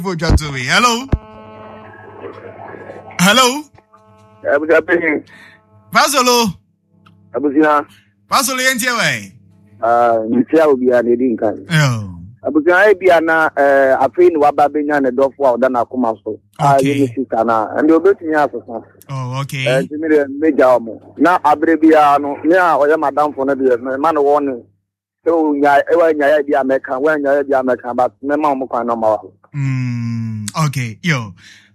Hello. Hello. Pasolo. Abuzina. Pasolo yentiwe. Ntia obi a nedin kan. Abuzina bi ana afin wa babenya ne dofo a oda na akoma so. Okay. Sika na and obetumi asesa. Oh, okay. Timire meja omo. Na abre bia no me a oye madam fo na bi ma no won. So nya nya bi America, nya bi America but me ma mo kwan no ma. Okay. Yo.